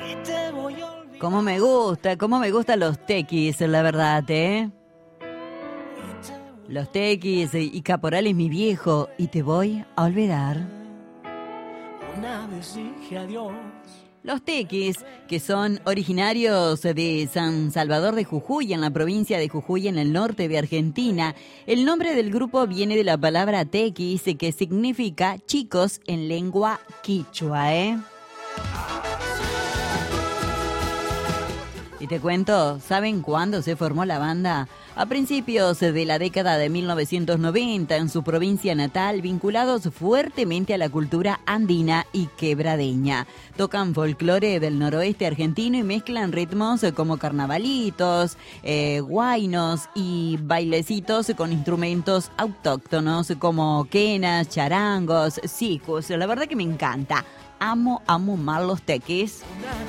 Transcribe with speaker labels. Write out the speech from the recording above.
Speaker 1: Cómo me gustan los tequis, la verdad, ¿eh? Los tequis y Caporal es mi viejo y te voy a olvidar.
Speaker 2: Una vez dije adiós.
Speaker 1: Los tequis, que son originarios de San Salvador de Jujuy, en la provincia de Jujuy, en el norte de Argentina. El nombre del grupo viene de la palabra tequis, que significa chicos en lengua quichua, ¿eh? Y te cuento, ¿saben cuándo se formó la banda? A principios de la década de 1990, en su provincia natal, vinculados fuertemente a la cultura andina y quebradeña. Tocan folclore del noroeste argentino y mezclan ritmos como carnavalitos, huaynos y bailecitos con instrumentos autóctonos como quenas, charangos, sicus. La verdad que me encanta. Amo más los tequis.